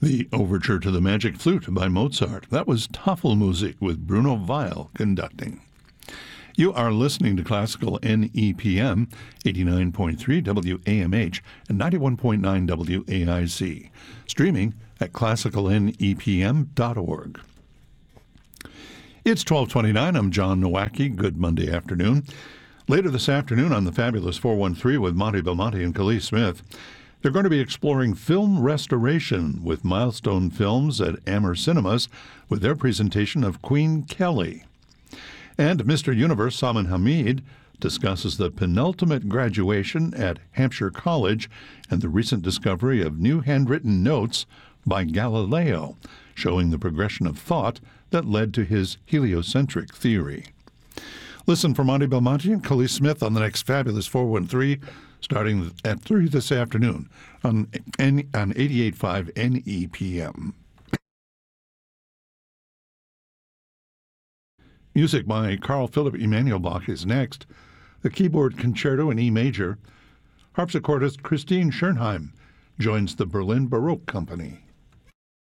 The Overture to the Magic Flute by Mozart. That was Tafelmusik with Bruno Weil conducting. You are listening to Classical NEPM, 89.3 WAMH and 91.9 WAIC, streaming at classicalnepm.org. It's 12:29. I'm John Nowacki. Good Monday afternoon. Later this afternoon on the Fabulous 413 with Monty Belmonte and Khalees Smith, they're going to be exploring film restoration with Milestone Films at Amher Cinemas with their presentation of Queen Kelly. And Mr. Universe Salman Hamid discusses the penultimate graduation at Hampshire College and the recent discovery of new handwritten notes by Galileo, showing the progression of thought that led to his heliocentric theory. Listen for Monty Belmonte and Khalees Smith on the next Fabulous 413, starting at 3 this afternoon on 88.5 NEPM. Music by Carl Philipp Emanuel Bach is next. The keyboard concerto in E major. Harpsichordist Christine Schönheim joins the Berlin Baroque Company.